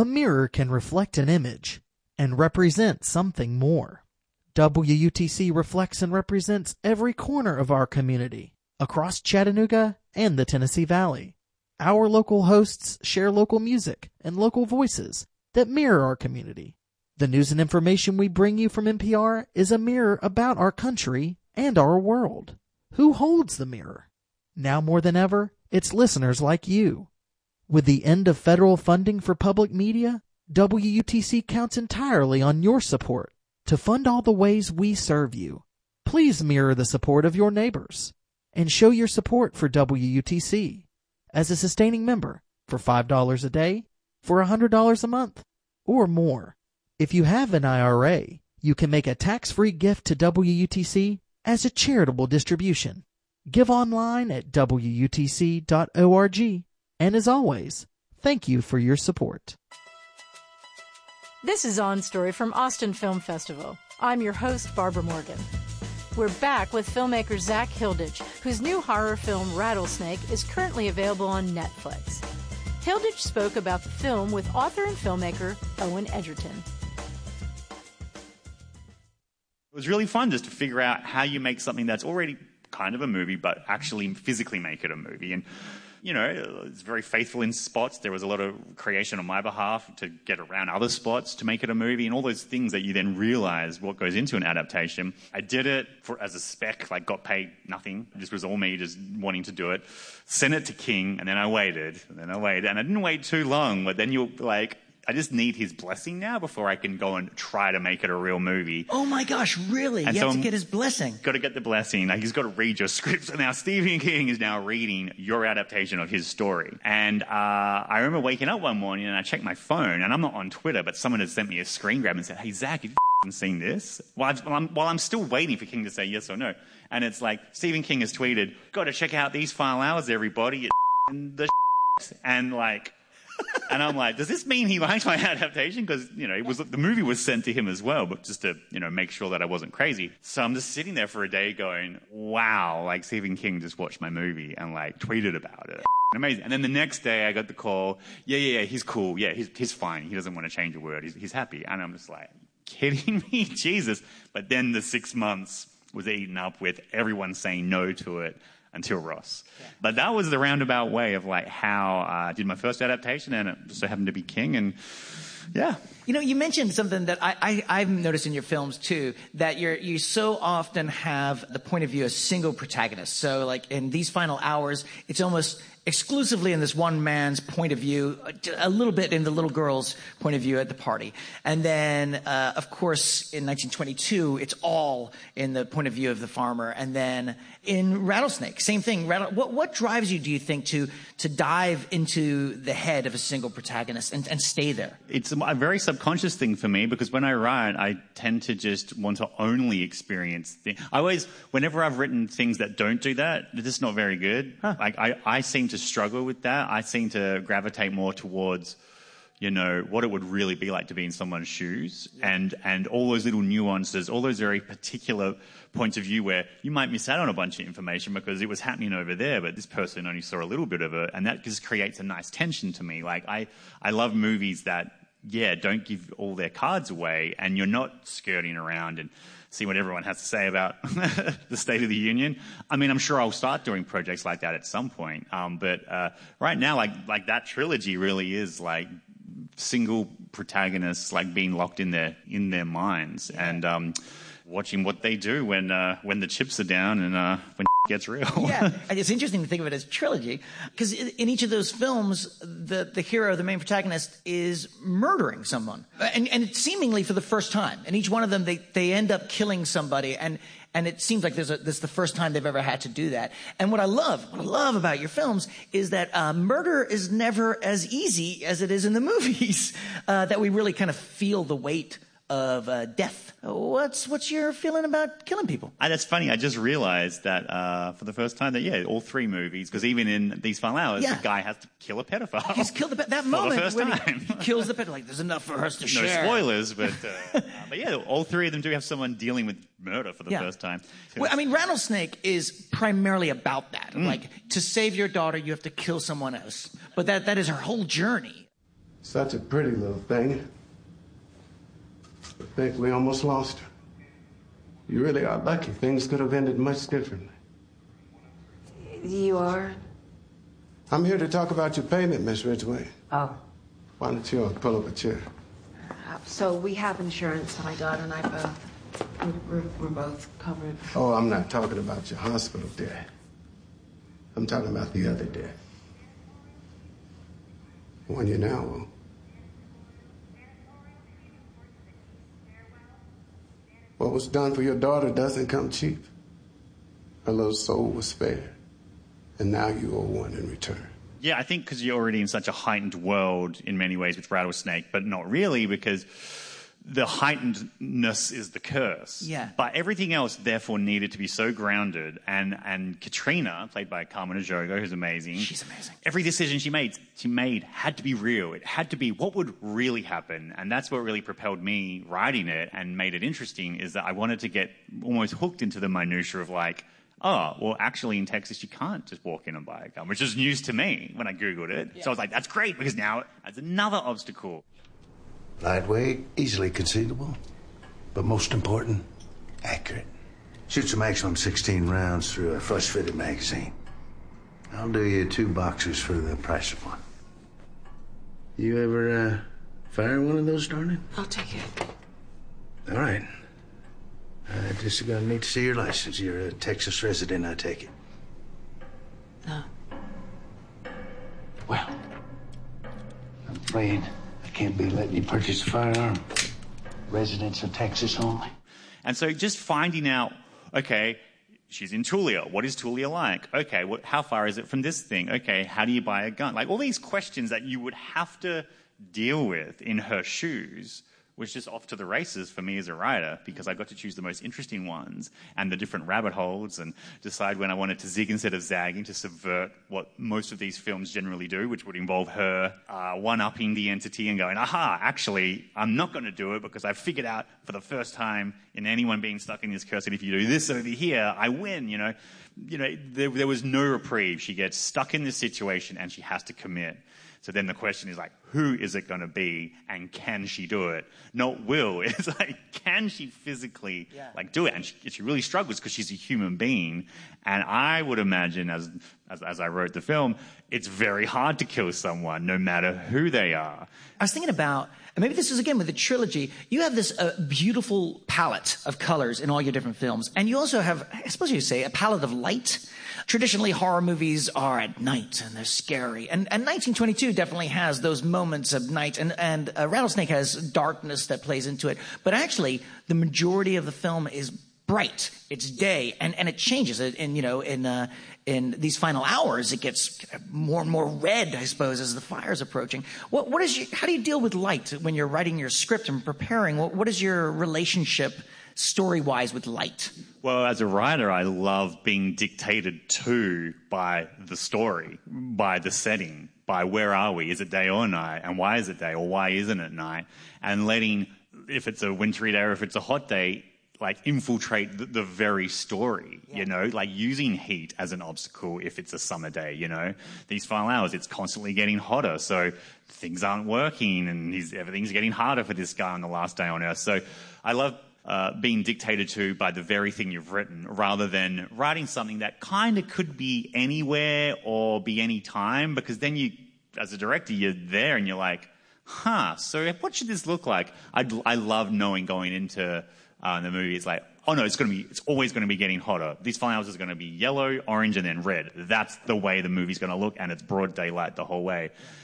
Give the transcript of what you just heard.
A mirror can reflect an image and represent something more. WUTC reflects and represents every corner of our community, across Chattanooga and the Tennessee Valley. Our local hosts share local music and local voices that mirror our community. The news and information we bring you from NPR is a mirror about our country and our world. Who holds the mirror? Now more than ever, it's listeners like you. With the end of federal funding for public media, WUTC counts entirely on your support to fund all the ways we serve you. Please mirror the support of your neighbors and show your support for WUTC as a sustaining member for $5 a day, for $100 a month, or more. If you have an IRA, you can make a tax-free gift to WUTC as a charitable distribution. Give online at WUTC.org. And as always, thank you for your support. This is On Story from Austin Film Festival. I'm your host, Barbara Morgan. We're back with filmmaker Zach Hilditch, whose new horror film Rattlesnake is currently available on Netflix. Hilditch spoke about the film with author and filmmaker Owen Edgerton. It was really fun just to figure out how you make something that's already kind of a movie, but actually physically make it a movie. And you know, it's very faithful in spots. There was a lot of creation on my behalf to get around other spots to make it a movie, and all those things that you then realize what goes into an adaptation. I did it as a spec, like got paid nothing. This was all me just wanting to do it. Sent it to King, and then I waited, and I didn't wait too long, but then you're like, I just need his blessing now before I can go and try to make it a real movie. Oh my gosh, really? And you have to get his blessing. Got to get the blessing. Like, he's got to read your script. So now Stephen King is now reading your adaptation of his story. And I remember waking up one morning and I checked my phone, and I'm not on Twitter, but someone had sent me a screen grab and said, "Hey, Zach, have you seen this?" While I'm still waiting for King to say yes or no. And it's like, Stephen King has tweeted, "Got to check out these final hours, everybody." And like... And I'm like, does this mean he liked my adaptation? Because, you know, the movie was sent to him as well, but just to, you know, make sure that I wasn't crazy. So I'm just sitting there for a day going, wow, like Stephen King just watched my movie and like tweeted about it. Amazing. And then the next day I got the call, yeah, he's cool. Yeah, he's fine. He doesn't want to change a word. He's happy. And I'm just like, kidding me? Jesus. But then the 6 months was eaten up with everyone saying no to it. Until Ross. Yeah. But that was the roundabout way of like how I did my first adaptation, and it just so happened to be King, and yeah. You know, you mentioned something that I've noticed in your films too, that you so often have the point of view of a single protagonist. So like in These Final Hours, it's almost exclusively in this one man's point of view, a little bit in the little girl's point of view at the party. And then, of course, in 1922, it's all in the point of view of the farmer. And then in Rattlesnake, same thing. What drives you, do you think, to dive into the head of a single protagonist and stay there? It's a very subconscious thing for me, because when I write, I tend to just want to only experience things. Whenever I've written things that don't do that, they're just not very good. Huh. Like I seem to struggle with that. I seem to gravitate more towards, you know, what it would really be like to be in someone's shoes, and all those little nuances, all those very particular points of view where you might miss out on a bunch of information because it was happening over there, but this person only saw a little bit of it, and that just creates a nice tension to me. Like I love movies that, yeah, don't give all their cards away, and you're not skirting around and see what everyone has to say about the State of the Union. I mean, I'm sure I'll start doing projects like that at some point. But right now, like that trilogy really is like single protagonists, like being locked in their minds, and watching what they do when the chips are down and when gets real. Yeah, and it's interesting to think of it as trilogy, because in each of those films, the hero, the main protagonist, is murdering someone, and seemingly for the first time. And each one of them, they end up killing somebody, and it seems like this is the first time they've ever had to do that. And what I love about your films is that murder is never as easy as it is in the movies. That we really kind of feel the weight of death. What's your feeling about killing people? That's funny. I just realized that for the first time that, all three movies, because even in These Final Hours, the guy has to kill a pedophile. He's killed that moment for the first when time. He kills the pedophile. Like, there's enough for us to share. No spoilers, but yeah, all three of them do have someone dealing with murder for the first time. Well, I mean, Rattlesnake is primarily about that. Like, to save your daughter, you have to kill someone else. But that is her whole journey. Such a pretty little thing. I think we almost lost her. You really are lucky. Things could have ended much differently. You are? I'm here to talk about your payment, Miss Ridgway. Oh. Why don't you pull up a chair? So we have insurance, my daughter and I both. We're both covered. Oh, I'm not talking about your hospital debt. I'm talking about the other debt. The one you now owe. What was done for your daughter doesn't come cheap. Her little soul was spared. And now you owe one in return. Yeah, I think because you're already in such a heightened world in many ways with Rattlesnake, but not really, because the heightenedness is the curse. Yeah. But everything else, therefore, needed to be so grounded. And Katrina, played by Carmen Ejogo, who's amazing. She's amazing. Every decision she made had to be real. It had to be what would really happen. And that's what really propelled me writing it and made it interesting, is that I wanted to get almost hooked into the minutiae of like, oh, well, actually in Texas, you can't just walk in and buy a gun, which is news to me when I Googled it. Yeah. So I was like, that's great, because now it's another obstacle. Lightweight, easily concealable, but most important, accurate. Shoots a maximum 16 rounds through a flush-fitted magazine. I'll do you 2 boxers for the price of one. You ever fire one of those, darling? I'll take it. All right. I just gonna need to see your license. You're a Texas resident, I take it. No. Well, I'm afraid I can't be letting you purchase a firearm. Residents of Texas only. And so just finding out, okay, she's in Tulia. What is Tulia like? Okay, how far is it from this thing? Okay, how do you buy a gun? Like all these questions that you would have to deal with in her shoes was just off to the races for me as a writer, because I got to choose the most interesting ones and the different rabbit holes and decide when I wanted to zig instead of zagging, to subvert what most of these films generally do, which would involve her one-upping the entity and going, aha, actually, I'm not going to do it because I've figured out for the first time in anyone being stuck in this curse that if you do this over here, I win, you know. There was no reprieve. She gets stuck in this situation and she has to commit. So then the question is like, who is it going to be, and can she do it? Not will. It's like, can she physically do it? And she really struggles because she's a human being. And I would imagine, as I wrote the film, it's very hard to kill someone, no matter who they are. I was thinking about, and maybe this is again with the trilogy, you have this beautiful palette of colors in all your different films. And you also have, I suppose you'd say, a palette of light. Traditionally, horror movies are at night and they're scary. And 1922 definitely has those moments of night. And Rattlesnake has darkness that plays into it. But actually, the majority of the film is bright. It's day. And it changes. In these final hours, it gets more and more red, I suppose, as the fire's approaching. How do you deal with light when you're writing your script and preparing? What is your relationship story-wise with light? Well, as a writer, I love being dictated to by the story, by the setting, by where are we? Is it day or night? And why is it day, or why isn't it night? And letting, if it's a wintry day or if it's a hot day, like infiltrate the very story, you know, like using heat as an obstacle if it's a summer day, you know. These final hours, it's constantly getting hotter, so things aren't working and everything's getting harder for this guy on the last day on Earth. So I love being dictated to by the very thing you've written, rather than writing something that kind of could be anywhere or be any time, because then you, as a director, you're there and you're like, so what should this look like? I love knowing going into the movie, it's like, oh no, it's always going to be getting hotter. These final hours is going to be yellow, orange, and then red. That's the way the movie's going to look, and it's broad daylight the whole way.